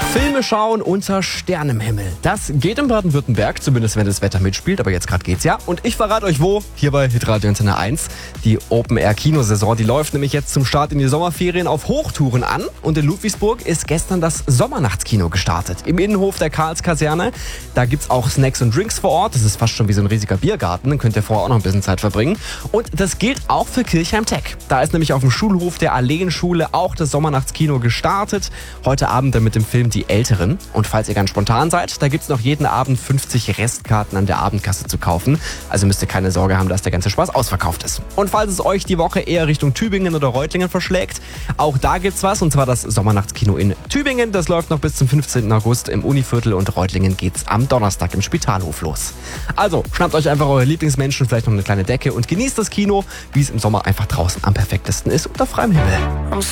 Filme schauen unter Sternenhimmel. Das geht in Baden-Württemberg, zumindest wenn das Wetter mitspielt, aber jetzt gerade geht's ja. Und ich verrate euch wo, hier bei Hitradio Antenne 1. Die Open-Air-Kinosaison, die läuft nämlich jetzt zum Start in die Sommerferien auf Hochtouren an. Und in Ludwigsburg ist gestern das Sommernachtskino gestartet. Im Innenhof der Karlskaserne. Da gibt's auch Snacks und Drinks vor Ort. Das ist fast schon wie so ein riesiger Biergarten. Dann könnt ihr vorher auch noch ein bisschen Zeit verbringen. Und das gilt auch für Kirchheim Tech. Da ist nämlich auf dem Schulhof der Alleenschule auch das Sommernachtskino gestartet. Heute Abend dann mit dem Film Die Älteren. Und falls ihr ganz spontan seid, da gibt's noch jeden Abend 50 Restkarten an der Abendkasse zu kaufen. Also müsst ihr keine Sorge haben, dass der ganze Spaß ausverkauft ist. Und falls es euch die Woche eher Richtung Tübingen oder Reutlingen verschlägt, auch da gibt's was. Und zwar das Sommernachtskino in Tübingen. Das läuft noch bis zum 15. August im Univiertel und Reutlingen geht's am Donnerstag im Spitalhof los. Also schnappt euch einfach eure Lieblingsmenschen, vielleicht noch eine kleine Decke und genießt das Kino, wie es im Sommer einfach draußen am perfektesten ist, unter freiem Himmel.